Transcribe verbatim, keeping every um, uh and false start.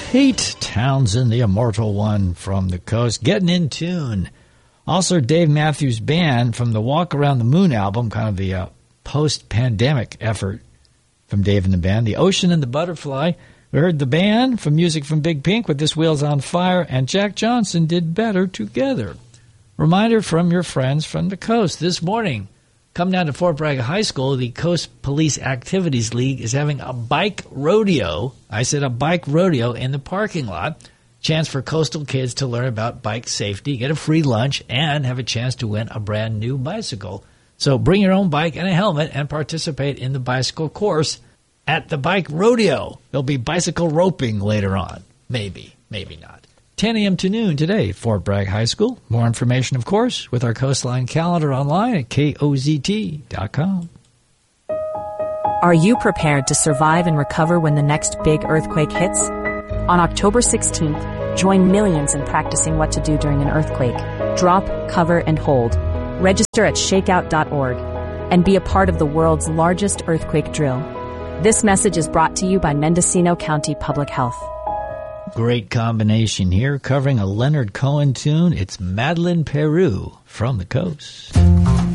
Pete Townsend, the immortal one from the coast, getting in tune. Also, Dave Matthews Band from the Walk Around the Moon album, kind of the uh, post-pandemic effort from Dave and the band. The Ocean and the Butterfly. We heard the band from Music from Big Pink with This Wheel's on Fire, and Jack Johnson did Better Together. Reminder from your friends from the coast. This morning, come down to Fort Bragg High School. The Coast Police Activities League is having a bike rodeo. I said a bike rodeo in the parking lot. Chance for coastal kids to learn about bike safety, get a free lunch, and have a chance to win a brand new bicycle. So bring your own bike and a helmet and participate in the bicycle course at the bike rodeo. There'll be bicycle roping later on. Maybe, maybe not. ten a.m. to noon today, Fort Bragg High School. More information, of course, with our Coastline calendar online at K O Z T dot com. Are you prepared to survive and recover when the next big earthquake hits? On October sixteenth, join millions in practicing what to do during an earthquake. Drop, cover, and hold. Register at shakeout dot org and be a part of the world's largest earthquake drill. This message is brought to you by Mendocino County Public Health. Great combination here, covering a Leonard Cohen tune. It's Madeleine Peru from the coast.